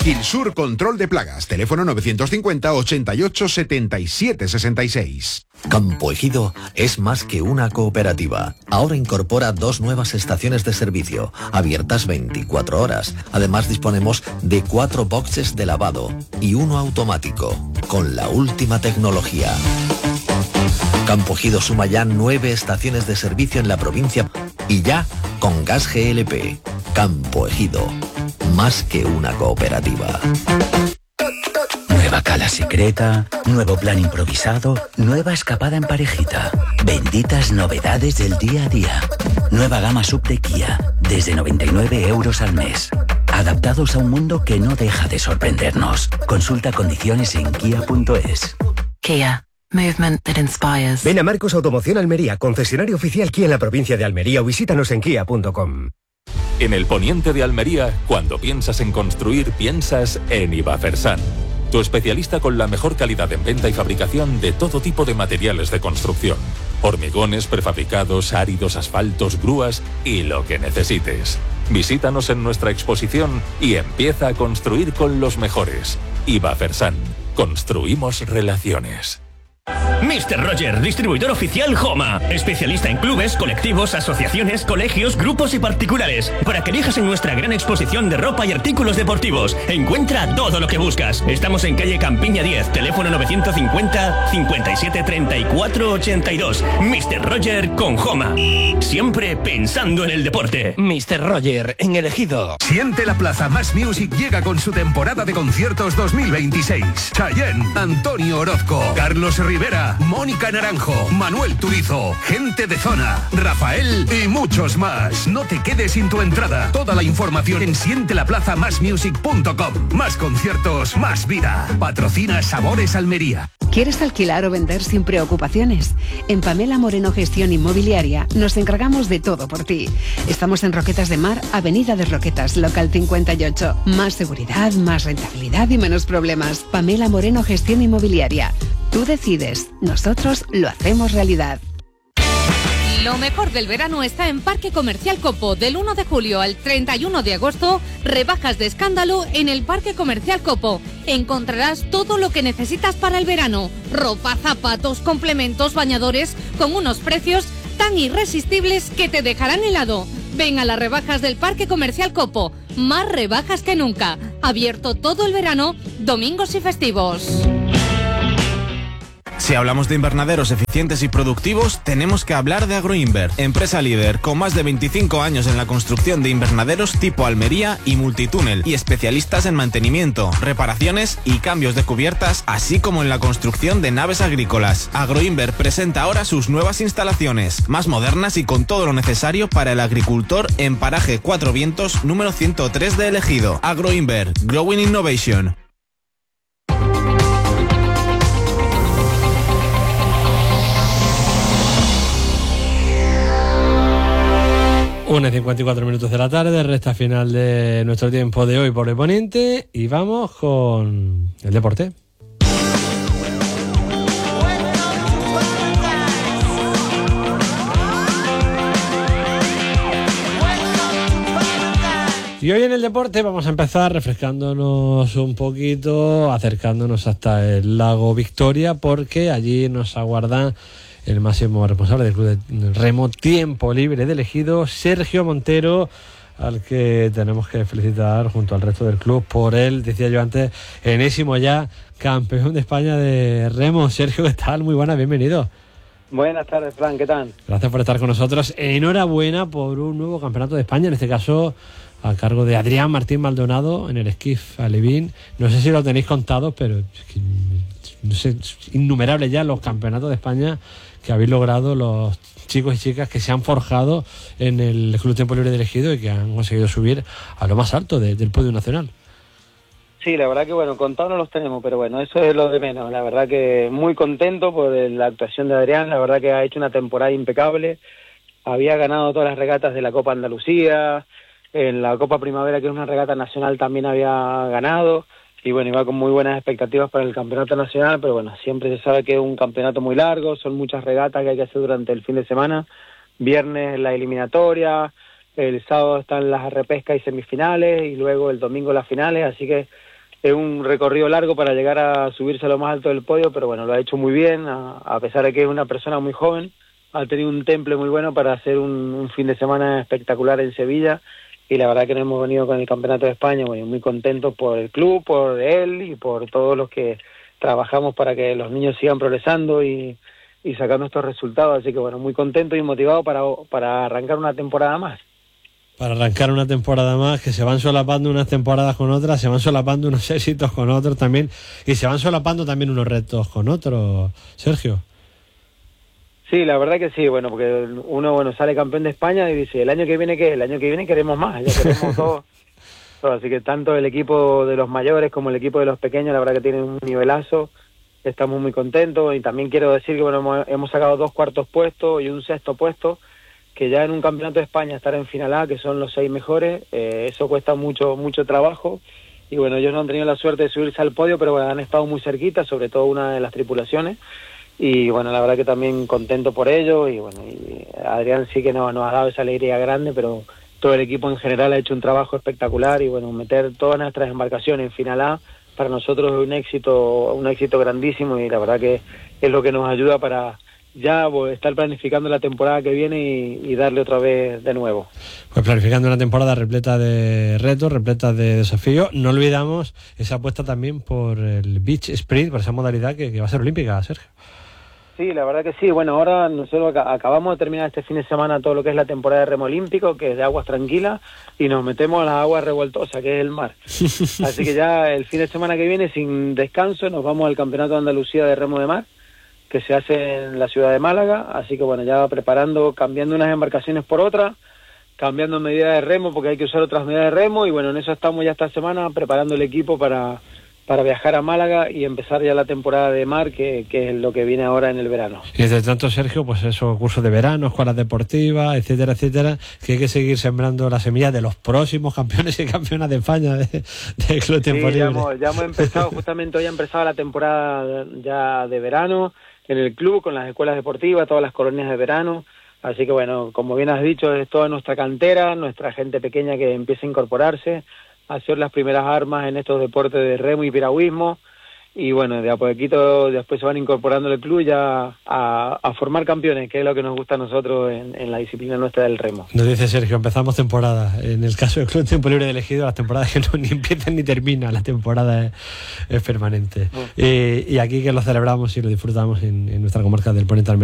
Quilsur Control de Plagas, teléfono 950 88 77 66. Campo Ejido es más que una cooperativa. Ahora incorpora 2 nuevas estaciones de servicio, abiertas 24 horas. Además disponemos de 4 boxes de lavado y 1 automático, con la última tecnología. Campo Ejido suma ya 9 estaciones de servicio en la provincia y ya con gas GLP. Campo Ejido, más que una cooperativa. Nueva cala secreta, nuevo plan improvisado, nueva escapada en parejita. Benditas novedades del día a día. Nueva gama sub de Kia, desde 99 € al mes. Adaptados a un mundo que no deja de sorprendernos. Consulta condiciones en kia.es. Kia. Movement that inspires. Ven a Marcos Automoción Almería, concesionario oficial Kia en la provincia de Almería, o visítanos en kia.com. En el poniente de Almería, cuando piensas en construir, piensas en Ibafersan. Tu especialista con la mejor calidad en venta y fabricación de todo tipo de materiales de construcción. Hormigones, prefabricados, áridos, asfaltos, grúas y lo que necesites. Visítanos en nuestra exposición y empieza a construir con los mejores. Ibafersan. Construimos relaciones. Mr. Roger, distribuidor oficial Homa. Especialista en clubes, colectivos, asociaciones, colegios, grupos y particulares. Para que elijas en nuestra gran exposición de ropa y artículos deportivos. Encuentra todo lo que buscas. Estamos en calle Campiña 10, teléfono 950 57 34 82. Mr. Roger con Homa. Siempre pensando en el deporte. Mr. Roger, en El Ejido. Siente la Plaza Más Music llega con su temporada de conciertos 2026. Chayanne, Antonio Orozco, Carlos Rivera, Mónica Naranjo, Manuel Turizo, Gente de Zona, Rafael y muchos más. No te quedes sin tu entrada. Toda la información en sientelaplazamasmusic.com. Más conciertos, más vida. Patrocina Sabores Almería. ¿Quieres alquilar o vender sin preocupaciones? En Pamela Moreno Gestión Inmobiliaria nos encargamos de todo por ti. Estamos en Roquetas de Mar, Avenida de Roquetas, local 58. Más seguridad, más rentabilidad y menos problemas. Pamela Moreno Gestión Inmobiliaria. Tú decides, nosotros lo hacemos realidad. Lo mejor del verano está en Parque Comercial Copo. Del 1 de julio al 31 de agosto, rebajas de escándalo en el Parque Comercial Copo. Encontrarás todo lo que necesitas para el verano. Ropa, zapatos, complementos, bañadores, con unos precios tan irresistibles que te dejarán helado. Ven a las rebajas del Parque Comercial Copo. Más rebajas que nunca. Abierto todo el verano, domingos y festivos. Si hablamos de invernaderos eficientes y productivos, tenemos que hablar de Agroinver, empresa líder con más de 25 años en la construcción de invernaderos tipo Almería y multitúnel, y especialistas en mantenimiento, reparaciones y cambios de cubiertas, así como en la construcción de naves agrícolas. Agroinver presenta ahora sus nuevas instalaciones, más modernas y con todo lo necesario para el agricultor en Paraje Cuatro Vientos, número 103 de El Ejido. Agroinver, Growing Innovation. 1:54 de la tarde, recta final de nuestro tiempo de hoy por el poniente, y vamos con el deporte. Y hoy en el deporte vamos a empezar refrescándonos un poquito, acercándonos hasta el lago Victoria, porque allí nos aguarda el máximo responsable del Club de Remo Tiempo Libre del Ejido, Sergio Montero, al que tenemos que felicitar junto al resto del club por él, decía yo antes, enésimo ya campeón de España de remo. Sergio, ¿qué tal? Muy buenas, bienvenido. Buenas tardes, Fran, ¿qué tal? Gracias por estar con nosotros. Enhorabuena por un nuevo campeonato de España, en este caso a cargo de Adrián Martín Maldonado en el esquif alevín. No sé si lo tenéis contado, pero es que, no sé, innumerables ya los campeonatos de España que habéis logrado los chicos y chicas que se han forjado en el Club Tiempo Libre del Ejido y que han conseguido subir a lo más alto del podio nacional. Sí, la verdad que bueno, contados no los tenemos, pero bueno, eso es lo de menos. La verdad que muy contento por la actuación de Adrián, la verdad que ha hecho una temporada impecable. Había ganado todas las regatas de la Copa Andalucía, en la Copa Primavera, que es una regata nacional, también había ganado. Y bueno, iba con muy buenas expectativas para el campeonato nacional, pero bueno, siempre se sabe que es un campeonato muy largo, son muchas regatas que hay que hacer durante el fin de semana. Viernes la eliminatoria, el sábado están las repescas y semifinales, y luego el domingo las finales, así que es un recorrido largo para llegar a subirse a lo más alto del podio, pero bueno, lo ha hecho muy bien, a pesar de que es una persona muy joven, ha tenido un temple muy bueno para hacer un fin de semana espectacular en Sevilla, y la verdad que nos hemos venido con el Campeonato de España, bueno, muy contentos por el club, por él y por todos los que trabajamos para que los niños sigan progresando y sacando estos resultados, así que bueno, muy contento y motivado para arrancar una temporada más. Para arrancar una temporada más, que se van solapando unas temporadas con otras, se van solapando unos éxitos con otros también, y se van solapando también unos retos con otros, Sergio. Sí, la verdad que sí, bueno, porque uno, bueno, sale campeón de España y dice, ¿el año que viene qué? El año que viene queremos más, ya queremos todo. Así que tanto el equipo de los mayores como el equipo de los pequeños, la verdad que tienen un nivelazo, estamos muy contentos, y también quiero decir que bueno, hemos sacado 2 cuartos puestos y un 6º puesto, que ya en un campeonato de España estar en final A, que son los 6 mejores, eso cuesta mucho trabajo, y bueno, ellos no han tenido la suerte de subirse al podio, pero bueno, han estado muy cerquita, sobre todo una de las tripulaciones, y bueno, la verdad que también contento por ello, y bueno, y Adrián sí que nos ha dado esa alegría grande, pero todo el equipo en general ha hecho un trabajo espectacular, y bueno, meter todas nuestras embarcaciones en final A, para nosotros es un éxito grandísimo, y la verdad que es lo que nos ayuda para ya estar planificando la temporada que viene y darle otra vez de nuevo. Pues planificando una temporada repleta de retos, repleta de desafíos. No olvidamos esa apuesta también por el Beach Sprint, por esa modalidad que va a ser olímpica, Sergio. Sí, la verdad que sí. Bueno, ahora nosotros acabamos de terminar este fin de semana todo lo que es la temporada de remo olímpico, que es de aguas tranquilas, y nos metemos a las aguas revoltosas, que es el mar. Así que ya el fin de semana que viene, sin descanso, nos vamos al Campeonato de Andalucía de Remo de Mar, que se hace en la ciudad de Málaga, así que bueno, ya preparando, cambiando unas embarcaciones por otras, cambiando medidas de remo porque hay que usar otras medidas de remo, y bueno, en eso estamos ya esta semana preparando el equipo para viajar a Málaga y empezar ya la temporada de mar, que es lo que viene ahora en el verano. Y desde tanto, Sergio, pues eso, cursos de verano, escuelas deportivas, etcétera, etcétera, que hay que seguir sembrando la semilla de los próximos campeones y campeonas de España de Club Tiempo Libre. Ya hemos empezado, justamente hoy ha empezado la temporada ya de verano en el club, con las escuelas deportivas, todas las colonias de verano, así que bueno, como bien has dicho, es toda nuestra cantera, nuestra gente pequeña que empieza a incorporarse, a hacer las primeras armas en estos deportes de remo y piragüismo, y bueno, de a poquito después se van incorporando el club ya a formar campeones, que es lo que nos gusta a nosotros en la disciplina nuestra del remo. Nos dice Sergio, empezamos temporada. En el caso del Club Tiempo Libre de Elegido, las temporadas que no ni empiezan ni terminan, la temporada es permanente. Y aquí que lo celebramos y lo disfrutamos en nuestra comarca del Poniente Almería.